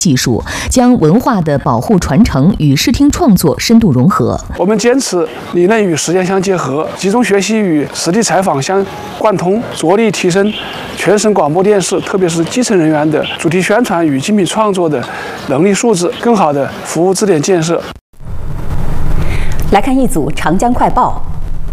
技术，将文化的保护传承与视听创作深度融合。 我们坚持理论与实践相结合，集中学习与实地采访相贯通，着力提升全省广播电视，特别是基层人员的主题宣传与精品创作的能力素质，更好的服务质点建设。 来看一组长江快报。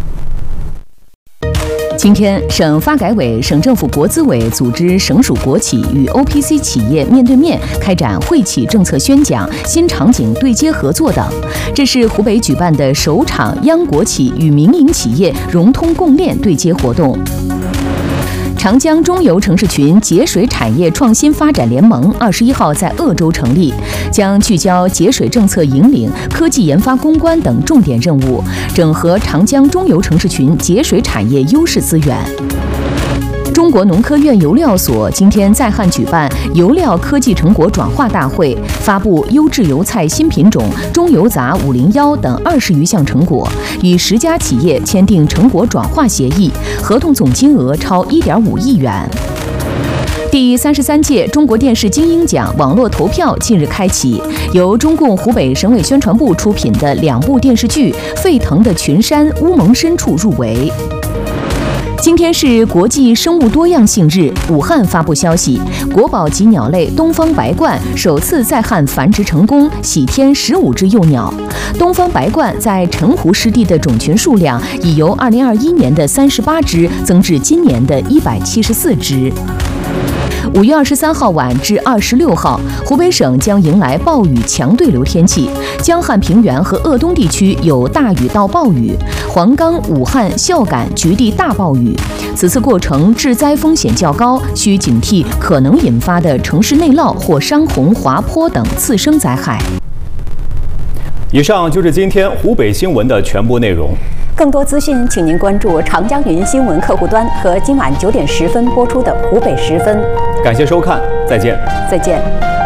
今天，省发改委、省政府国资委组织省属国企与 OPC 企业面对面开展惠企政策宣讲、新场景对接合作等。这是湖北举办的首场央国企与民营企业融通共练对接活动。长江中游城市群节水产业创新发展联盟21号在鄂州成立，将聚焦节水政策引领、科技研发攻关等重点任务，整合长江中游城市群节水产业优势资源。中国农科院油料所今天在汉举办油料科技成果转化大会，发布优质油菜新品种中油杂501等20余项成果，与10家企业签订成果转化协议，合同总金额超1.5亿元。第33届中国电视金鹰奖网络投票近日开启，由中共湖北省委宣传部出品的2部电视剧《沸腾的群山》《乌蒙深处》入围。今天是国际生物多样性日，武汉发布消息，国宝级鸟类东方白鹳首次在汉繁殖成功，喜添15只幼鸟。东方白鹳在澄湖湿地的种群数量已由2021年的38只增至今年的174只。5月23号晚至26号，湖北省将迎来暴雨强对流天气，江汉平原和鄂东地区有大雨到暴雨，黄冈、武汉、孝感局地大暴雨。此次过程致灾风险较高，需警惕可能引发的城市内涝或山洪、滑坡等次生灾害。 以上就是今天湖北新闻的全部内容。 更多资讯，请您关注长江云新闻客户端和今晚9点10分播出的湖北10分。 感谢收看，再见。 再见。